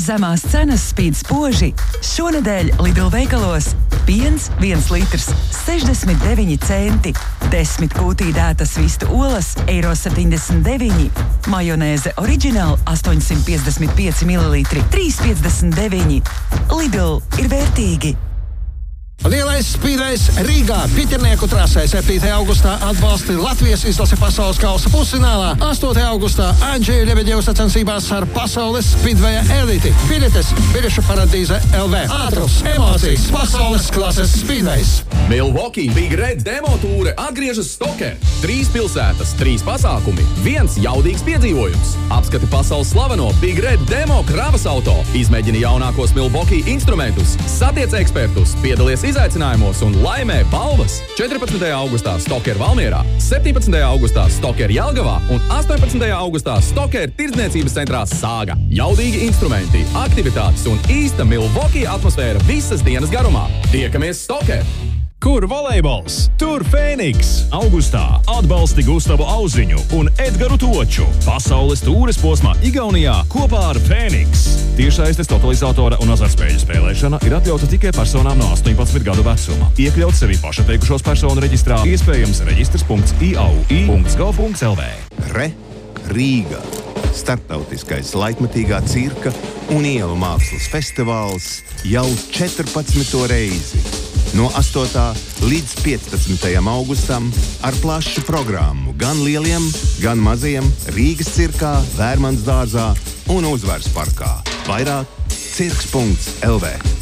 Zemās cenas spīd spoži. Šonedēļ Lidl veikalos piens 1 litrs 69 centi, 10 kūtīdētas vistu olas €79, majonēze Original 855 ml 3,59. Lidl ir vērtīgi. Lielais spīdais Rīgā Piķernieku trasē 7. augustā atbalsti Latvijas izlase pasaules kausa pusfinālā, 8. augustā Andžeja Ļebeģeva sacensībās ar pasaules spīdveja eliti. Biļetes biļešu paradīze LV. Ātrums, emocijas, pasaules klases spīdvejs. Milwaukee Big Red demo tūre atgriežas Stoker. 3 pilsētas, 3 pasākumi, 1 jaudīgs piedzīvojums. Apskati pasaules slaveno Big Red demo kravas auto. Izmēģini jaunākos Milwaukee instrumentus, satiec ekspertus, piedalies izaicinājumos un laimē balvas. 14. augustā Stoker Valmierā, 17. augustā Stoker Jelgavā un 18. augustā Stoker tirdzniecības centrā Sāga. Jaudīgi instrumenti, aktivitātes un īsta Milwaukee atmosfēra visas dienas garumā. Tiekamies Stoker! Kur volejbols? Tur Fēniks! Augustā atbalsti Gustavu Auziņu un Edgaru Toču pasaules tūres posmā Igaunijā kopā ar Fēniks. Tiešsaistes totalizatora un azartspēļu spēlēšana ir atļauta tikai personām no 18 gadu vecuma. Iekļaut sevi pašateikušos personu reģistrā, iespējams reģistrs.iau.gov.lv. Rīga. Starptautiskais laikmatīgā cirka un ielu mākslas festivāls jau 14. reizi. No 8. līdz 15. augustam ar plašu programmu gan lieliem, gan maziem Rīgas cirkā, Vērmanas dārzā un Uzvaras parkā. Vairāk cirks.lv.